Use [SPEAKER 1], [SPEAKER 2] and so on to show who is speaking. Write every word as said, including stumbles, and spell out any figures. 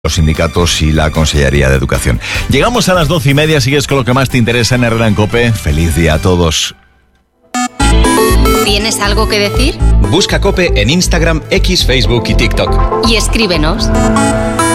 [SPEAKER 1] los sindicatos y la Consellería de Educación. Llegamos a las doce y media, sigues con lo que más te interesa en Herrera en COPE. Feliz día a todos.
[SPEAKER 2] ¿Tienes algo que decir?
[SPEAKER 3] Busca COPE en Instagram, X, Facebook y TikTok.
[SPEAKER 2] Y escríbenos.